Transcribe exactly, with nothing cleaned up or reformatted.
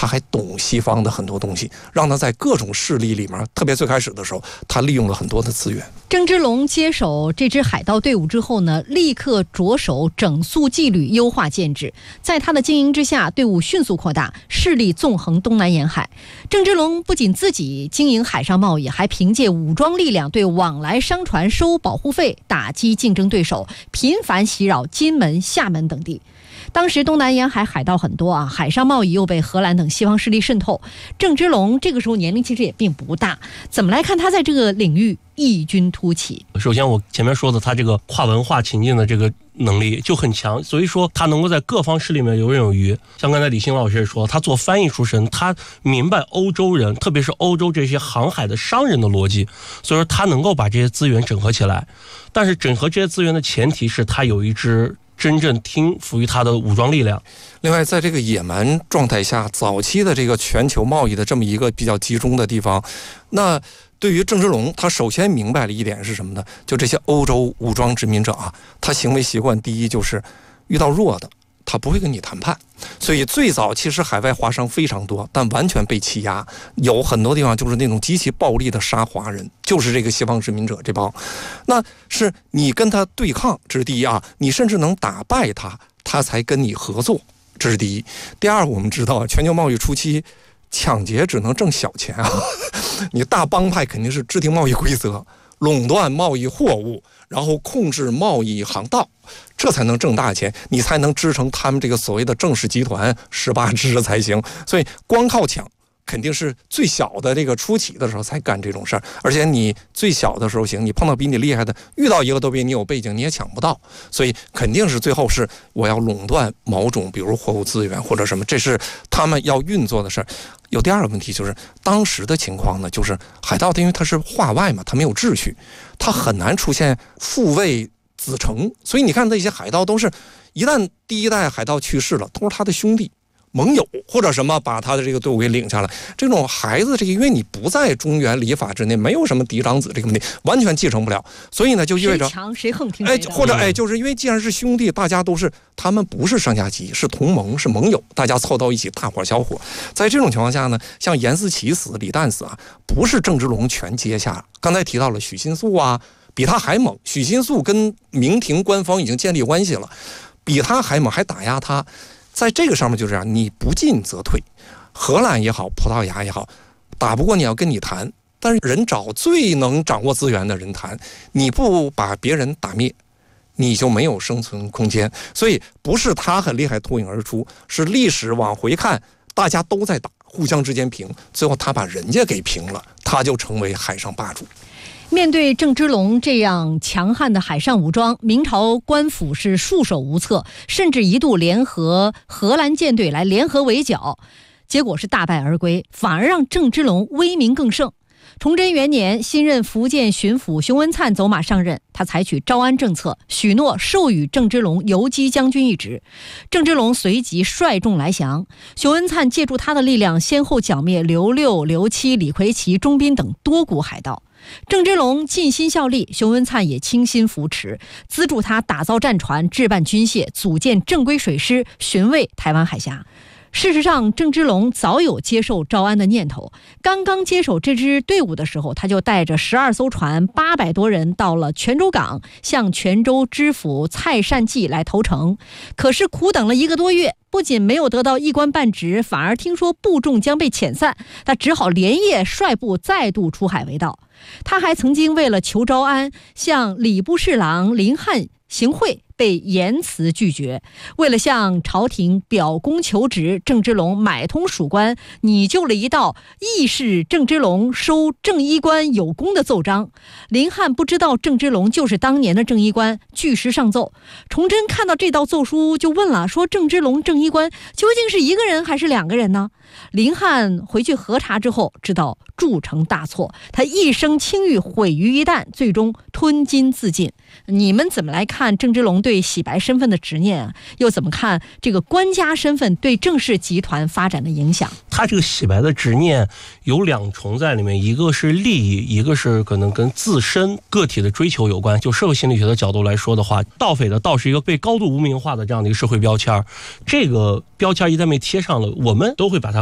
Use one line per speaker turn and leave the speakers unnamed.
他还懂西方的很多东西，让他在各种势力里面，特别最开始的时候，他利用了很多的资源。
郑芝龙接手这支海盗队伍之后呢，立刻着手整肃纪律，优化建制。在他的经营之下，队伍迅速扩大，势力纵横东南沿海。郑芝龙不仅自己经营海上贸易，还凭借武装力量对往来商船收保护费，打击竞争对手，频繁袭扰金门、厦门等地。当时东南沿海海盗很多啊，海上贸易又被荷兰等西方势力渗透。郑芝龙这个时候年龄其实也并不大，怎么来看他在这个领域异军突起？
首先我前面说的他这个跨文化情境的这个能力就很强，所以说他能够在各方势力里面游刃有余。像刚才李欣老师也说，他做翻译出身，他明白欧洲人，特别是欧洲这些航海的商人的逻辑，所以说他能够把这些资源整合起来。但是整合这些资源的前提是他有一支真正听服于他的武装力量。
另外，在这个野蛮状态下，早期的这个全球贸易的这么一个比较集中的地方，那对于郑芝龙，他首先明白了一点是什么呢？就这些欧洲武装殖民者啊，他行为习惯第一就是遇到弱的，他不会跟你谈判。所以最早其实海外华商非常多，但完全被欺压，有很多地方就是那种极其暴力的杀华人，就是这个西方殖民者这帮。那是你跟他对抗，这是第一啊，你甚至能打败他，他才跟你合作，这是第一。第二，我们知道全球贸易初期抢劫只能挣小钱啊，你大帮派肯定是制定贸易规则，垄断贸易货物，然后控制贸易航道，这才能挣大钱，你才能支撑他们这个所谓的正式集团十八支才行。所以光靠抢肯定是最小的这个初期的时候才干这种事儿，而且你最小的时候行，你碰到比你厉害的，遇到一个都比你有背景，你也抢不到，所以肯定是最后是我要垄断某种，比如货物资源或者什么，这是他们要运作的事儿。有第二个问题就是当时的情况呢，就是海盗因为它是化外嘛，它没有秩序，它很难出现父位子承，所以你看那些海盗都是一旦第一代海盗去世了，都是他的兄弟盟友或者什么把他的这个队伍给领下来。这种孩子这个因为你不在中原礼法之内，没有什么嫡长子这个问题，完全继承不了，所以呢就意味着
谁强谁横听谁的。
哎，或者哎，就是因为既然是兄弟，大家都是他们不是上下级，是同盟，是盟友，大家凑到一起，大伙小伙。在这种情况下呢，像严思齐死、李旦死啊，不是郑芝龙全接下。刚才提到了许新素啊，比他还猛。许新素跟明廷官方已经建立关系了，比他还猛，还打压他。在这个上面就这样，你不进则退。荷兰也好，葡萄牙也好，打不过你要跟你谈，但是人找最能掌握资源的人谈，你不把别人打灭，你就没有生存空间。所以不是他很厉害脱颖而出，是历史往回看，大家都在打，互相之间平，最后他把人家给平了，他就成为海上霸主。
面对郑芝龙这样强悍的海上武装，明朝官府是束手无策，甚至一度联合荷兰舰队来联合围剿，结果是大败而归，反而让郑芝龙威名更盛。崇祯元年，新任福建巡抚熊文灿走马上任，他采取招安政策，许诺授予郑芝龙游击将军一职。郑芝龙随即率众来降，熊文灿借助他的力量，先后剿灭刘六、刘七、李逵齐、钟斌等多股海盗。郑芝龙尽心效力，熊文灿也倾心扶持，资助他打造战船、置办军械、组建正规水师，巡卫台湾海峡。事实上，郑芝龙早有接受招安的念头。刚刚接手这支队伍的时候，他就带着十二艘船、八百多人到了泉州港，向泉州知府蔡善济来投诚。可是苦等了一个多月，不仅没有得到一官半职，反而听说部众将被遣散，他只好连夜率部再度出海为盗。他还曾经为了求招安，向礼部侍郎林翰行贿，被严词拒绝。为了向朝廷表功求职，郑芝龙买通属官，拟就了一道议事郑芝龙收正衣官有功的奏章。林翰不知道郑芝龙就是当年的正衣官，据实上奏。崇祯看到这道奏书就问了，说郑芝龙正衣官究竟是一个人还是两个人呢？林翰回去核查之后，知道铸成大错，他一生清誉毁于一旦，最终吞金自尽。你们怎么来看郑芝龙对洗白身份的执念啊？又怎么看这个官家身份对郑氏集团发展的影响？
他这个洗白的执念有两重在里面，一个是利益，一个是可能跟自身个体的追求有关。就社会心理学的角度来说的话，盗匪的盗是一个被高度污名化的这样的一个社会标签，这个标签一旦被贴上了，我们都会把它